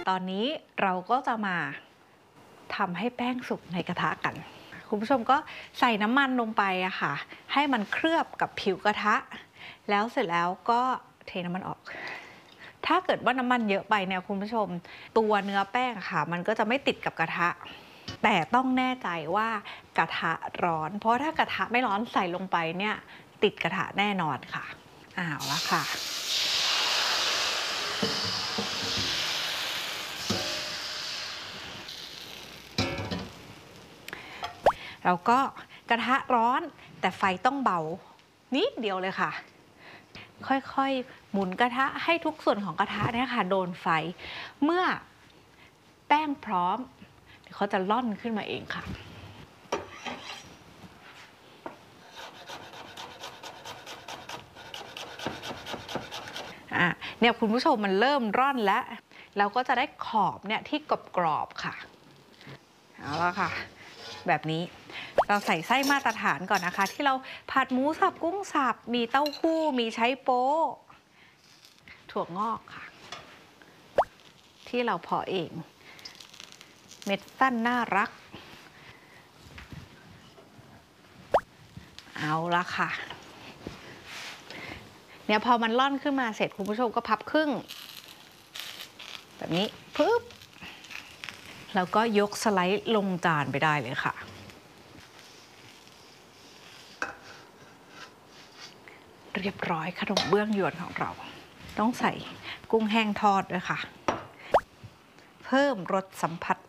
ตอนนี้เราก็จะมาทำให้แป้งสุกในกระทะกันคุณผู้ชมก็ใส่น้ำมันลงไปอะค่ะให้มันเคลือบกับผิวกระทะแล้วเสร็จแล้วก็เทน้ำมันออกถ้าเกิดว่าน้ำมันเยอะไปเนี่ยคุณผู้ชมตัวเนื้อแป้งค่ะมันก็จะไม่ติดกับกระทะแต่ต้องแน่ใจว่ากระทะร้อนเพราะถ้ากระทะไม่ร้อนใส่ลงไปเนี่ยติดกระทะแน่นอนค่ะเอาละค่ะเราก็กระทะร้อนแต่ไฟต้องเบานิดเดียวเลยค่ะค่อยๆหมุนกระทะให้ทุกส่วนของกระทะเนี่ยค่ะโดนไฟเมื่อแป้งพร้อมเดี๋ยวเขาจะล่อนขึ้นมาเองค่ะเนี่ยคุณผู้ชมมันเริ่มร่อนแล้วเราก็จะได้ขอบเนี่ยที่กรอบๆค่ะเอาละค่ะแบบนี้เราใส่ไส้มาตรฐานก่อนนะคะที่เราผัดหมูสับกุ้งสับมีเต้าหู้มีไชโป๊ถั่วงอกค่ะที่เราเพาะเองเม็ดสั้นน่ารักเอาละค่ะเนี่ยพอมันล่อนขึ้นมาเสร็จคุณผู้ชมก็พับครึ่งแบบนี้ปึ๊บแล้วก็ยกสไลด์ลงจานไปได้เลยค่ะเรียบร้อยขนมเบื้องยวนของเราต้องใส่กุ้งแห้งทอดด้วยค่ะเพิ่มรสสัมผัส